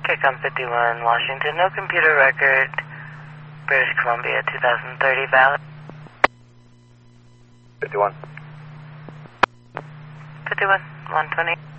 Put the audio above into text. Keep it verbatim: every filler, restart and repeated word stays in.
Kicom fifty-one, Washington, no computer record, British Columbia, two thousand thirty, valid. fifty-one. fifty-one, one twenty.